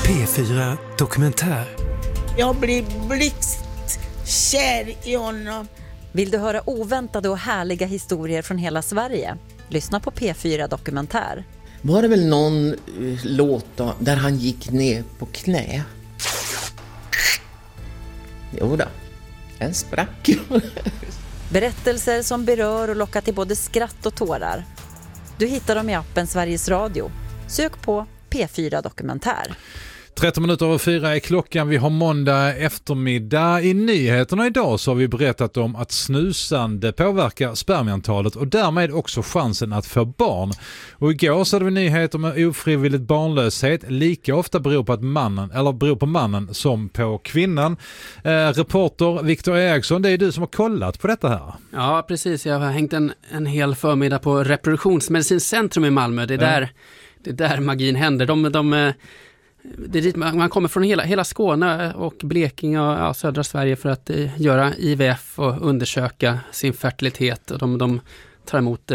P4 Dokumentär. Jag blir blixtkär i honom. Vill du höra oväntade och härliga historier från hela Sverige? Lyssna på P4 Dokumentär. Var det väl någon låt då, där han gick ner på knä? Jo då, en sprack. Berättelser som berör och lockar till både skratt och tårar. Du hittar dem i appen Sveriges Radio. Sök på P4 Dokumentär. 4:13 är klockan. Vi har måndag eftermiddag. I nyheterna idag så har vi berättat om att snusande påverkar spermiantalet och därmed också chansen att få barn. Och igår så hade vi nyheter med ofrivilligt barnlöshet. Lika ofta beror på mannen som på kvinnan. Reporter Victor Eriksson, det är du som har kollat på detta här. Ja, precis. Jag har hängt en hel förmiddag på reproduktionsmedicincentrum i Malmö. Det är där magin händer. Det är dit man kommer från hela Skåne och Blekinge och södra Sverige för att göra IVF och undersöka sin fertilitet. Och de tar emot